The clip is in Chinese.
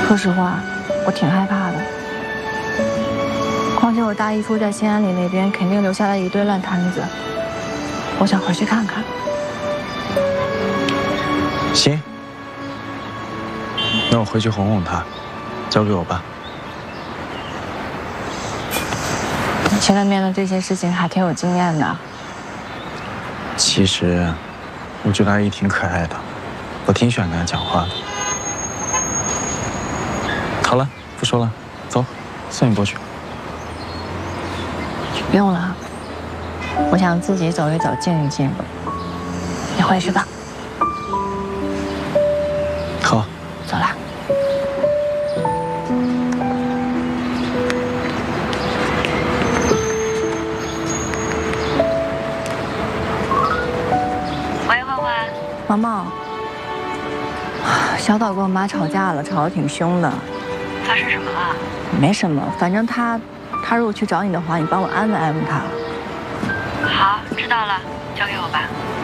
说实话，我挺害怕的。况且我大姨夫在新安里那边肯定留下了一堆烂摊子，我想回去看看。 行，那我回去哄哄他，交给我吧。 你现在面对这些事情还挺有经验的。 其实，我觉得阿姨挺可爱的，我挺喜欢跟她讲话的。好了，不说了，走，送你过去。 不用了，我想自己走一走，静一静。你回去吧。 好， 走啦。 喂，欢欢。 毛毛，小岛跟我妈吵架了，吵得挺凶的。 发生什么了？ 没什么，反正他如果去找你的话，你帮我安慰安慰他。 好，知道了，交给我吧。